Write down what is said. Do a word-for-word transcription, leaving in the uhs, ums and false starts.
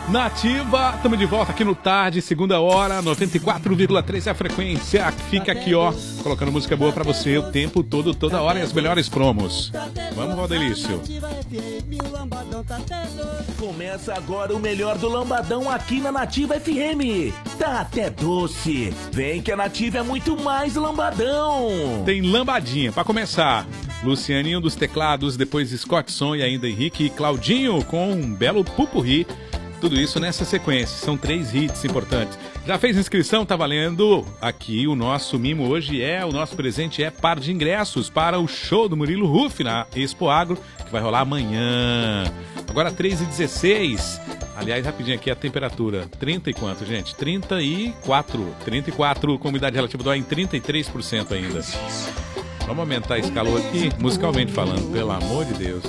Nativa, estamos de volta aqui no Tarde, segunda hora, noventa e quatro vírgula três é a frequência. Fica aqui, ó, colocando música boa pra você o tempo todo, toda hora e as melhores promos. Vamos, Valdelício. Começa agora o melhor do Lambadão aqui na Nativa F M. Tá até doce. Vem que a Nativa é muito mais Lambadão. Tem lambadinha, pra começar. Lucianinho dos teclados, depois Scottson e ainda Henrique e Claudinho com um belo pupurri. Tudo isso nessa sequência, são três hits importantes. Já fez inscrição? Tá valendo. Aqui o nosso mimo hoje é, o nosso presente é par de ingressos para o show do Murilo Huff na Expo Agro, que vai rolar amanhã. Agora três e dezesseis. Aliás, rapidinho aqui a temperatura. trinta e quanto, gente? trinta e quatro. trinta e quatro, com umidade relativa do ar em trinta e três por cento ainda. Vamos aumentar esse calor aqui, musicalmente falando, pelo amor de Deus.